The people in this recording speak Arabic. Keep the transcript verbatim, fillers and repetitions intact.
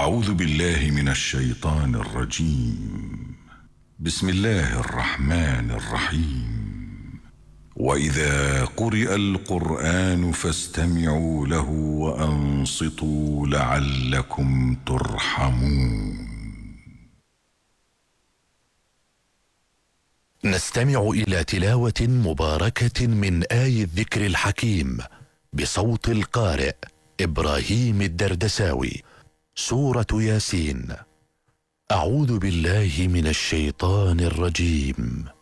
أعوذ بالله من الشيطان الرجيم. بسم الله الرحمن الرحيم. وإذا قرئ القرآن فاستمعوا له وأنصتوا لعلكم ترحمون. نستمع إلى تلاوة مباركة من آي الذكر الحكيم بصوت القارئ إبراهيم الدردساوي. سورة ياسين. أعوذ بالله من الشيطان الرجيم.